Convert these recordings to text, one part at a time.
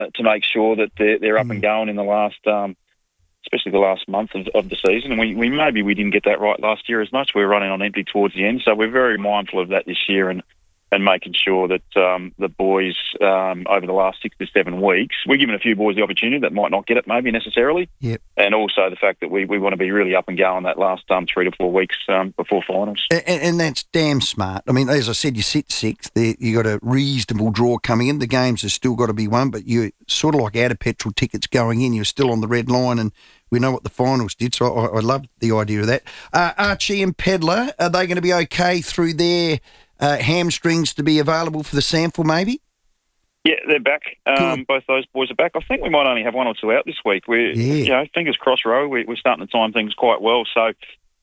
to make sure that they're up and going in the last, especially the last month of the season. And we maybe we didn't get that right last year as much. We were running on empty towards the end, so we're very mindful of that this year and making sure that the boys over the last 6 to 7 weeks, we're giving a few boys the opportunity that might not get it maybe necessarily. Yep. And also the fact that we want to be really up and going that last 3 to 4 weeks before finals. And that's damn smart. I mean, as I said, you sit sixth. You got a reasonable draw coming in. The games have still got to be won, but you're sort of like out of petrol tickets going in. You're still on the red line, and we know what the finals did, so I love the idea of that. Archie and Pedlar, are they going to be okay through their hamstrings to be available for the sample maybe? Yeah, they're back. Both those boys are back. I think we might only have 1 or 2 out this week. Fingers crossed, Rowe. We're starting to time things quite well. So,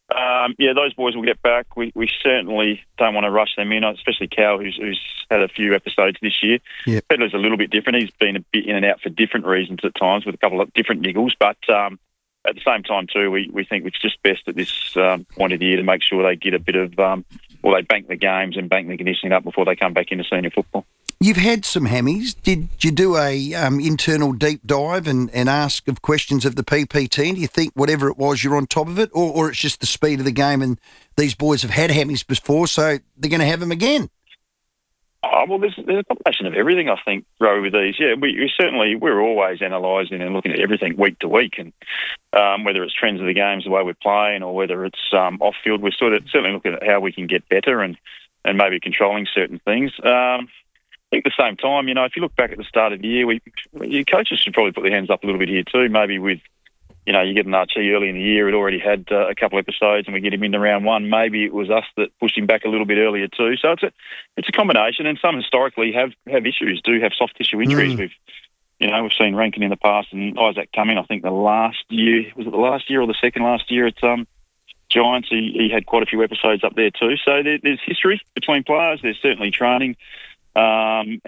those boys will get back. We certainly don't want to rush them in, especially Cal, who's had a few episodes this year. Yep. Pedlar's a little bit different. He's been a bit in and out for different reasons at times with a couple of different niggles. But at the same time, too, we think it's just best at this point of the year to make sure they get a bit of, they bank the games and bank the conditioning up before they come back into senior football. You've had some hammies. Did you do a internal deep dive and ask of questions of the PPT? And do you think whatever it was, you're on top of it? Or it's just the speed of the game and these boys have had hammies before, so they're going to have them again? There's a combination of everything, I think, Roe, with these. Yeah, we're always analysing and looking at everything week to week, and whether it's trends of the games, the way we're playing, or whether it's off-field, we're certainly looking at how we can get better and maybe controlling certain things. I think at the same time, if you look back at the start of the year, your coaches should probably put their hands up a little bit here too, maybe with, you get an Archie early in the year, it already had a couple episodes and we get him into round 1. Maybe it was us that pushed him back a little bit earlier too. So it's a combination, and some historically have issues, do have soft tissue injuries. We've seen Rankin in the past and Isaac Cumming, I think the last year, was it the last year or the second last year at Giants, he had quite a few episodes up there too. So there's history between players, there's certainly training, and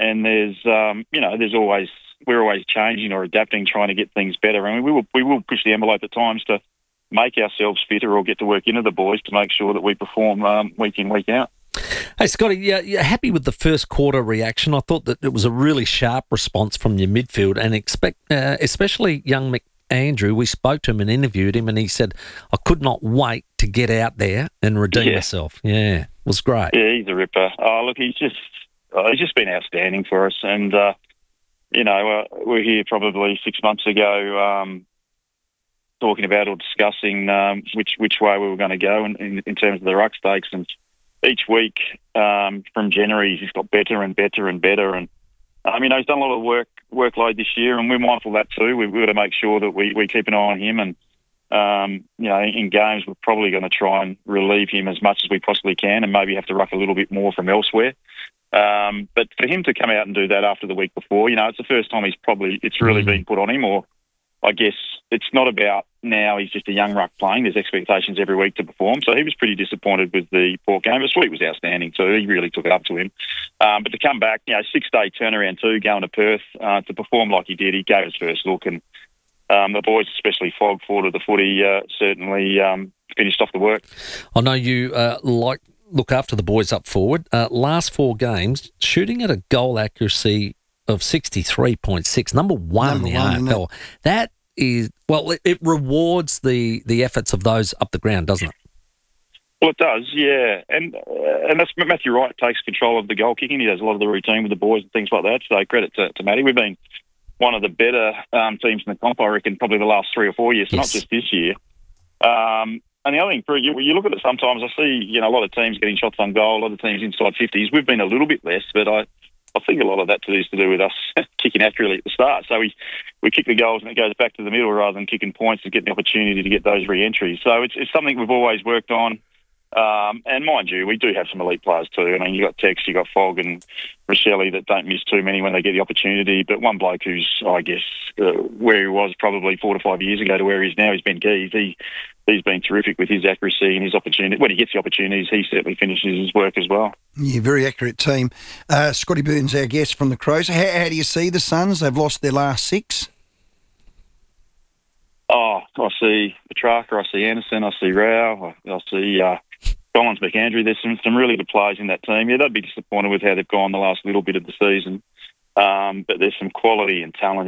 there's always, we're always changing or adapting, trying to get things better. I mean, we will push the envelope at times to make ourselves fitter or get to work into the boys to make sure that we perform week in, week out. Hey, Scotty, you're happy with the first quarter reaction? I thought that it was a really sharp response from your midfield, and especially young McAndrew. We spoke to him and interviewed him, and he said, I could not wait to get out there and redeem myself. Yeah, it was great. Yeah, he's a ripper. Oh, look, he's just been outstanding for us, and we're here probably 6 months ago talking about or discussing which way we were going to go in terms of the ruck stakes. And each week from January, he's got better and better and better. And, he's done a lot of workload this year, and we're mindful of that too. We've got to make sure that we keep an eye on him. And, in games, we're probably going to try and relieve him as much as we possibly can and maybe have to ruck a little bit more from elsewhere. But for him to come out and do that after the week before, it's the first time it's really been put on him, or I guess it's not about now he's just a young ruck playing. There's expectations every week to perform. So he was pretty disappointed with the Port game. But Sweet was outstanding too. He really took it up to him. But to come back, 6-day turnaround too, going to Perth to perform like he did, he gave his first look. And the boys, especially Fogg, forward of the footy, certainly finished off the work. I know you look after the boys up forward. Last 4 games, shooting at a goal accuracy of 63.6, number one in the AFL. That is, it rewards the efforts of those up the ground, doesn't it? Well, it does, yeah. And that's Matthew Wright takes control of the goal kicking. He does a lot of the routine with the boys and things like that. So credit to Matty. We've been one of the better teams in the comp, I reckon, probably the last 3 or 4 years, so not just this year. And the other thing, you look at it sometimes, I see, a lot of teams getting shots on goal, a lot of teams inside 50s. We've been a little bit less, but I think a lot of that is to do with us kicking accurately at the start. So we kick the goals and it goes back to the middle rather than kicking points and getting the opportunity to get those re-entries. So it's something we've always worked on. And mind you, we do have some elite players too. You got Tex, you got Fogg and Rochelle that don't miss too many when they get the opportunity. But one bloke who's, I guess, where he was probably 4 to 5 years ago to where he is now, he's Ben Keys. He's been terrific with his accuracy and his opportunity. When he gets the opportunities, he certainly finishes his work as well. Yeah, very accurate team. Scotty Burns, our guest from the Crows. How do you see the Suns? They've lost their last 6. Oh, I see Petrarca, I see Anderson, I see Rao, I see Collins, McAndrew. There's some really good players in that team. Yeah, they'd be disappointed with how they've gone the last little bit of the season. but there's some quality and talent